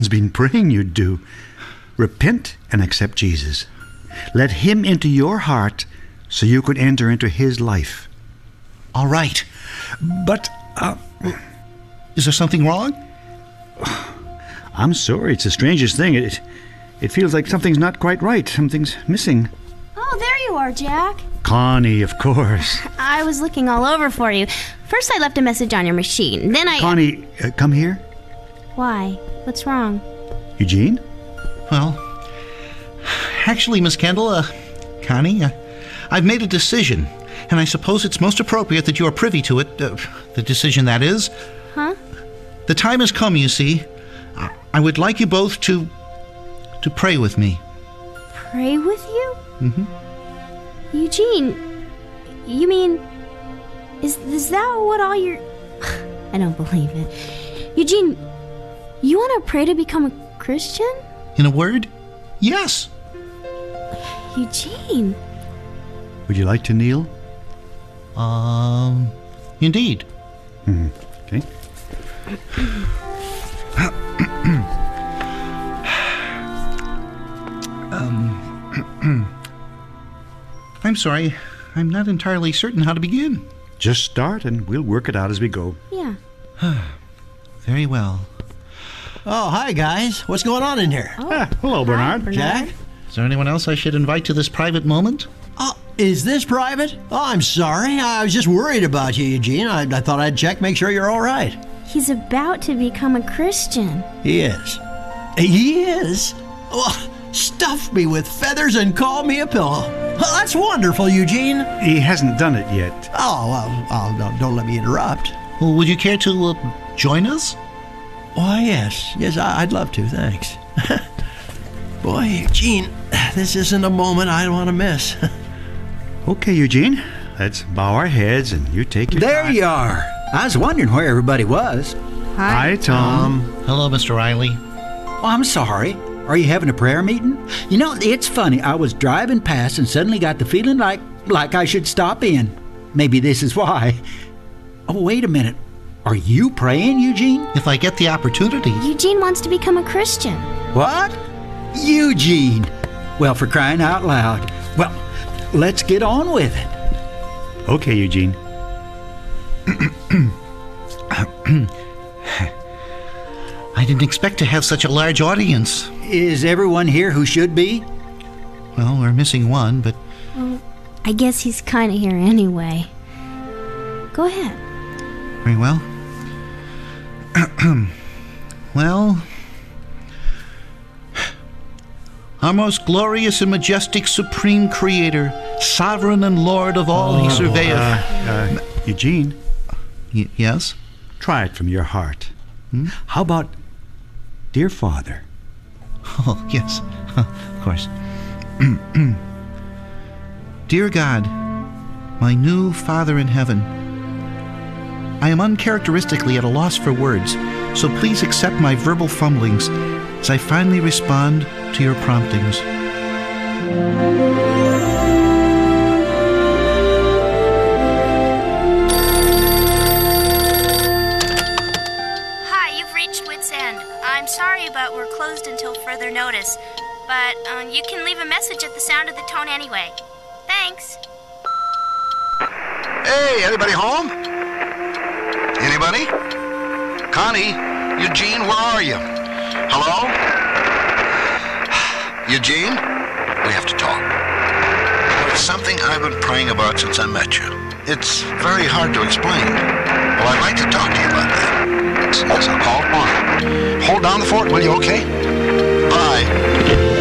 been praying you'd do. Repent and accept Jesus. Let him into your heart so you could enter into his life. All right. But, Is there something wrong? I'm sorry, it's the strangest thing. It feels like something's not quite right. Something's missing. Oh, there you are, Jack. Connie, of course. I was looking all over for you. First I left a message on your machine, then I... Connie, come here. Why? What's wrong? Eugene? Well, actually, Miss Kendall, Connie, I've made a decision, and I suppose it's most appropriate that you are privy to it. The decision, that is. Huh? The time has come, you see. I would like you both to pray with me. Pray with you? Mm-hmm. Eugene, you mean... Is that what all your... I don't believe it. Eugene, you want to pray to become a Christian? In a word, yes. Eugene. Would you like to kneel? Indeed. Okay. I'm sorry. I'm not entirely certain how to begin. Just start and we'll work it out as we go. Yeah. Very well. Oh, hi, guys. What's going on in here? Hello, Bernard. Hi, Jack? Is there anyone else I should invite to this private moment? Oh, is this private? Oh, I'm sorry. I was just worried about you, Eugene. I thought I'd check, make sure you're all right. He's about to become a Christian. He is. He is? Well, stuff me with feathers and call me a pillow. Well, that's wonderful, Eugene. He hasn't done it yet. Oh, well, don't let me interrupt. Well, would you care to join us? Why, yes. Yes, I'd love to, thanks. Boy, Eugene, this isn't a moment I want to miss. Okay, Eugene. Let's bow our heads and you take your There time. you are. I was wondering where everybody was. Hi, Tom. Hello, Mr. Riley. Oh, I'm sorry. Are you having a prayer meeting? You know, it's funny. I was driving past and suddenly got the feeling like I should stop in. Maybe this is why. Oh, wait a minute. Are you praying, Eugene? If I get the opportunity. Eugene wants to become a Christian. What? Eugene. Well, for crying out loud. Well, let's get on with it. Okay, Eugene. I didn't expect to have such a large audience. Is everyone here who should be? Well, we're missing one, but... Well, I guess he's kind of here anyway. Go ahead. Very well. Well... Our most glorious and majestic supreme creator, sovereign and lord of all he surveyeth. Eugene, Yes? try it from your heart. How about, dear Father? Oh, yes. Of course. Dear God, my new Father in heaven, I am uncharacteristically at a loss for words, so please accept my verbal fumblings as I finally respond to your promptings. Hi, you've reached Wits End. I'm sorry, but we're closed until further notice. But you can leave a message at the sound of the tone anyway. Thanks. Hey, anybody home? Anybody? Connie? Eugene, where are you? Hello? Eugene? We have to talk. There's something I've been praying about since I met you. It's very hard to explain. Well, I'd like to talk to you about that. Yes, I'll call tomorrow. Hold down the fort, will you, okay? Bye.